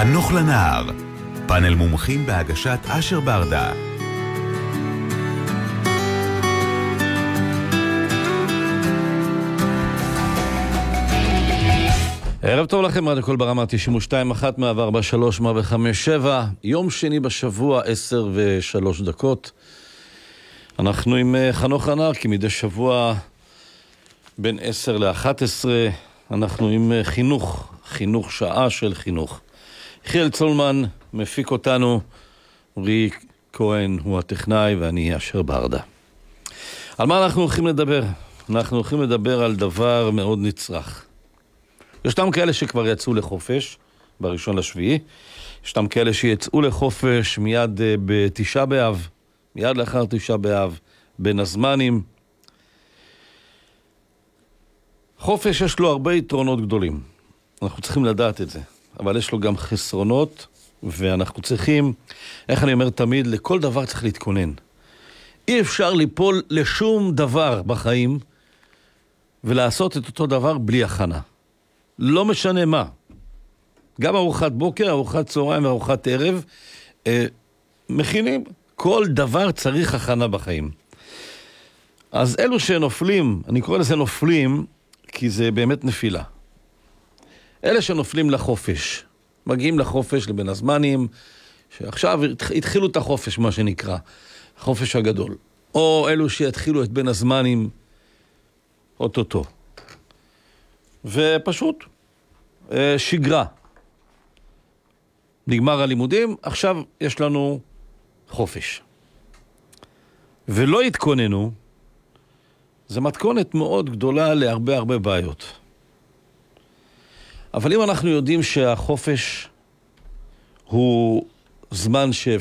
חנוך לנהר, פאנל מומחים בהגשת אשר ברדה. ערב טוב לכם, עד הכל ברמה 92.1, 104.3, 105.7, יום שני בשבוע, 10:03. אנחנו עם חנוך לנהר, כי מדי שבוע בין 10 ל-11, אנחנו עם חינוך, שעה של חינוך. יחיאל צולמן מפיק אותנו, אורי כהן הוא הטכנאי ואני אשר ברדה. על מה אנחנו הולכים לדבר? אנחנו הולכים לדבר על דבר מאוד נצרך. ישנם כאלה שכבר יצאו לחופש בראשון לשביעי, ישנם כאלה שיצאו לחופש מיד בתשעה באב, מיד לאחר תשעה באב, בין הזמנים. חופש יש לו הרבה יתרונות גדולים, אנחנו צריכים לדעת את זה, אבל יש לו גם חסרונות, ואנחנו צריכים, איך אני אומר תמיד, לכל דבר צריך להתכונן. אי אפשר ליפול לשום דבר בחיים, ולעשות את אותו דבר בלי הכנה. לא משנה מה. גם ארוחת בוקר, ארוחת צהריים וארוחת ערב, מכינים. כל דבר צריך הכנה בחיים. אז אלו שנופלים, אני קורא לזה נופלים, כי זה באמת נפילה. אלה שנופלים לחופש, מגיעים לחופש לבין הזמנים, שעכשיו התחילו את החופש, מה שנקרא, החופש הגדול. או אלו שיתחילו את בין הזמנים, אוטוטו. ופשוט שגרה. נגמר הלימודים, עכשיו יש לנו חופש. ולא התכוננו, זה מתכונת מאוד גדולה להרבה בעיות. אבל אם אנחנו יודעים שהחופש הוא זמן